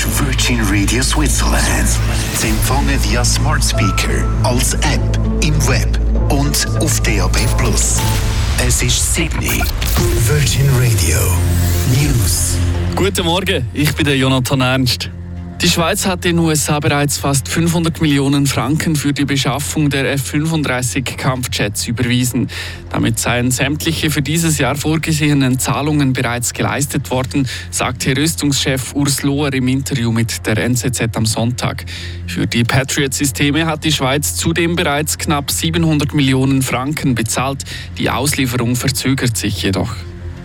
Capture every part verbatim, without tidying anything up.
ist Virgin Radio Switzerland. Sie empfangen via Smart Speaker, als App, im Web und auf D A B plus. Es ist Sydney. Virgin Radio News. Guten Morgen, ich bin der Jonathan Ernst. Die Schweiz hat den U S A bereits fast fünfhundert Millionen Franken für die Beschaffung der F fünfunddreißig Kampfjets überwiesen. Damit seien sämtliche für dieses Jahr vorgesehenen Zahlungen bereits geleistet worden, sagte Rüstungschef Urs Lohr im Interview mit der N Z Z am Sonntag. Für die Patriot-Systeme hat die Schweiz zudem bereits knapp siebenhundert Millionen Franken bezahlt. Die Auslieferung verzögert sich jedoch.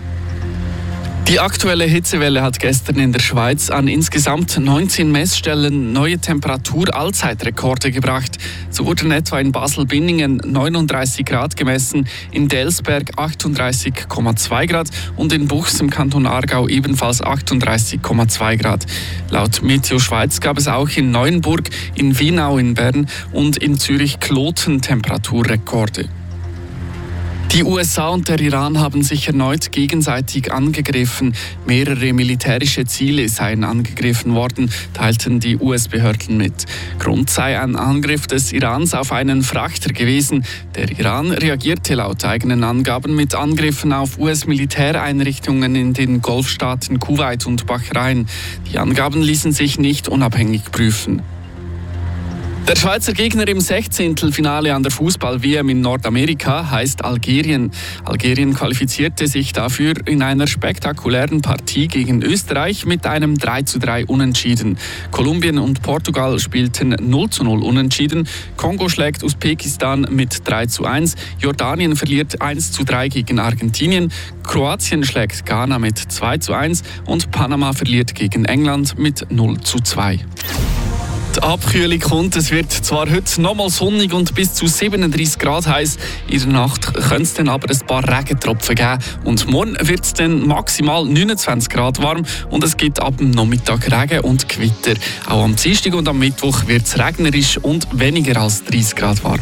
Die aktuelle Hitzewelle hat gestern in der Schweiz an insgesamt neunzehn Messstellen neue Temperatur-Allzeitrekorde gebracht. So wurden etwa in Basel-Binningen neununddreißig Grad gemessen, in Delsberg achtunddreißig Komma zwei Grad und in Buchs im Kanton Aargau ebenfalls achtunddreißig Komma zwei Grad. Laut Meteo Schweiz gab es auch in Neuenburg, in Wienau in Bern und in Zürich-Kloten Temperaturrekorde. Die U S A und der Iran haben sich erneut gegenseitig angegriffen. Mehrere militärische Ziele seien angegriffen worden, teilten die U S-Behörden mit. Grund sei ein Angriff des Irans auf einen Frachter gewesen. Der Iran reagierte laut eigenen Angaben mit Angriffen auf U S-Militäreinrichtungen in den Golfstaaten Kuwait und Bahrain. Die Angaben ließen sich nicht unabhängig prüfen. Der Schweizer Gegner im Sechzehntelfinale an der Fußball-W M in Nordamerika heißt Algerien. Algerien qualifizierte sich dafür in einer spektakulären Partie gegen Österreich mit einem drei zu drei Unentschieden. Kolumbien und Portugal spielten null zu null Unentschieden. Kongo schlägt Usbekistan mit drei zu eins. Jordanien verliert eins zu drei gegen Argentinien. Kroatien schlägt Ghana mit zwei zu eins und Panama verliert gegen England mit null zu zwei. Die Abkühlung kommt. Es wird zwar heute nochmal sonnig und bis zu siebenunddreißig Grad heiß. In der Nacht könnte es dann aber ein paar Regentropfen geben. Und morgen wird es dann maximal neunundzwanzig Grad warm und es gibt ab dem Nachmittag Regen und Gewitter. Auch am Dienstag und am Mittwoch wird es regnerisch und weniger als dreißig Grad warm.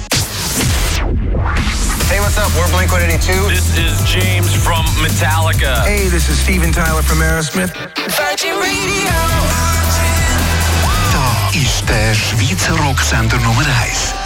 Hey, what's up? We're Blink one eighty-two. This is James from Metallica. Hey, this is Steven Tyler from Aerosmith. Virgin Radio. Da ist der Schweizer Rocksender Nummer eins.